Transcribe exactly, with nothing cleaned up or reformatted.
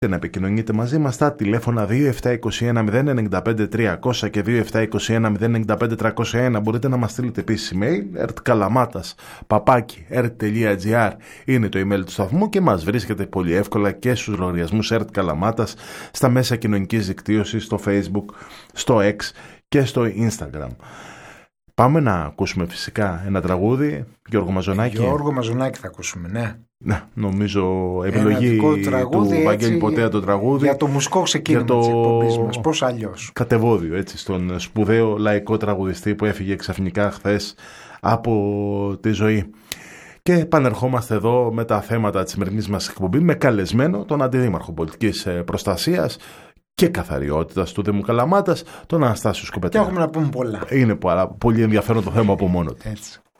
να επικοινωνείτε μαζί μας στα τηλέφωνα δύο επτά δύο ένα μηδέν εννιά πέντε τριακόσια και δύο επτά δύο ένα μηδέν εννιά πέντε τριακόσια ένα. Μπορείτε να μας στείλετε επίσης email, ertkalamatas παπάκι ert τελεία gr είναι το email του σταθμού και μας βρίσκεται πολύ εύκολα και στους λογαριασμούς ertkalamatas στα μέσα κοινωνικής δικτύωσης, στο Facebook, στο X και στο Instagram. Πάμε να ακούσουμε φυσικά ένα τραγούδι. Γιώργο Μαζονάκη. Γιώργο Μαζονάκη θα ακούσουμε, ναι. Ναι, νομίζω επιλογή του Βαγγέλη Ποτέα το τραγούδι. Για το μουσικό ξεκίνημα το... της εκπομπής μας, πώς αλλιώς. Κατεβόδιο, έτσι, στον σπουδαίο λαϊκό τραγουδιστή που έφυγε ξαφνικά χθες από τη ζωή. Και επανερχόμαστε εδώ με τα θέματα της σημερινής μας εκπομπή με καλεσμένο τον Αντιδήμαρχο Πολιτικής Προστασίας και Καθαριότητας του Δήμου Καλαμάτας, τον Αναστάσιο Σκοπετά. Και έχουμε να πούμε πολλά. Είναι πολύ ενδιαφέρον το θέμα από μόνο του. Έτσι.